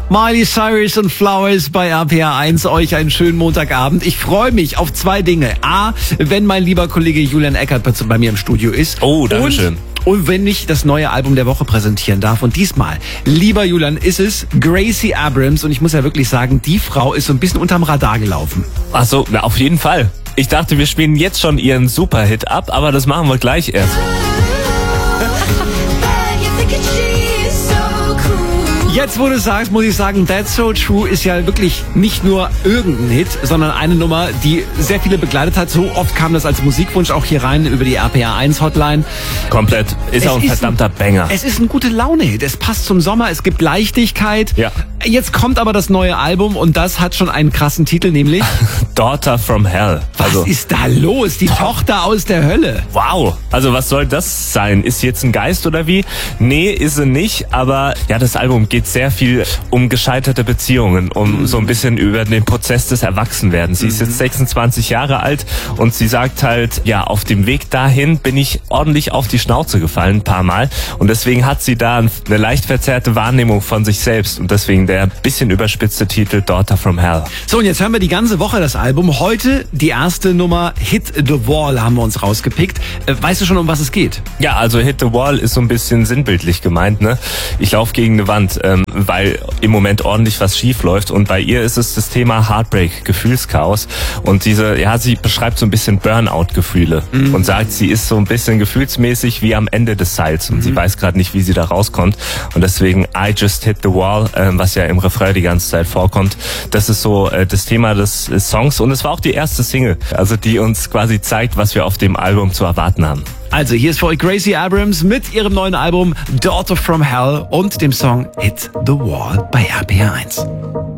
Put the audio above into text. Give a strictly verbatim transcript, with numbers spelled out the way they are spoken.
Miley Cyrus und Flowers bei R P R eins. Euch einen schönen Montagabend. Ich freue mich auf zwei Dinge. A, wenn mein lieber Kollege Julian Eckert bei mir im Studio ist. Oh, danke schön. Und wenn ich das neue Album der Woche präsentieren darf. Und diesmal, lieber Julian, ist es Gracie Abrams. Und ich muss ja wirklich sagen, die Frau ist so ein bisschen unterm Radar gelaufen. Ach so, na, auf jeden Fall. Ich dachte, wir spielen jetzt schon ihren Superhit ab, aber das machen wir gleich erst. Jetzt, wo du sagst, muss ich sagen, That's So True ist ja wirklich nicht nur irgendein Hit, sondern eine Nummer, die sehr viele begleitet hat. So oft kam das als Musikwunsch auch hier rein über die R P R eins Hotline. Komplett. Ist Es auch ein ist verdammter Banger. Es ist ein gute Laune-Hit. Es passt zum Sommer, es gibt Leichtigkeit. Ja. Jetzt kommt aber das neue Album und das hat schon einen krassen Titel, nämlich Daughter from Hell. Was Also, ist da los? Die Tochter aus der Hölle. wow. Also was soll das sein? Ist sie jetzt ein Geist oder wie? Nee, ist sie nicht. Aber ja, das Album geht sehr viel um gescheiterte Beziehungen, um so ein bisschen über den Prozess des Erwachsenwerdens. Sie ist jetzt sechsundzwanzig Jahre alt und sie sagt halt, ja, auf dem Weg dahin bin ich ordentlich auf die Schnauze gefallen, ein paar Mal. Und deswegen hat sie da eine leicht verzerrte Wahrnehmung von sich selbst. Und deswegen der bisschen überspitzte Titel Daughter from Hell. So, und jetzt hören wir die ganze Woche das Album. Heute die erste Nummer, Hit the Wall, haben wir uns rausgepickt. Äh, weißt du schon, um was es geht? Ja, also Hit the Wall ist so ein bisschen sinnbildlich gemeint, ne? Ich laufe gegen eine Wand, ähm, weil im Moment ordentlich was schief läuft. Und bei ihr ist es das Thema Heartbreak, Gefühlschaos. Und diese, ja, sie beschreibt so ein bisschen Burnout-Gefühle mhm. und sagt, sie ist so ein bisschen gefühlsmäßig wie am Ende des Seils. Und mhm. sie weiß gerade nicht, wie sie da rauskommt. Und deswegen I Just Hit the Wall, ähm, was ja im Refrain die ganze Zeit vorkommt, das ist so äh, das Thema des äh, Songs. Und es war auch die erste Single, also die uns quasi zeigt, was wir auf dem Album zu erwarten haben. Also hier ist für euch Gracie Abrams mit ihrem neuen Album Daughter from Hell und dem Song Hit the Wall bei R P R eins.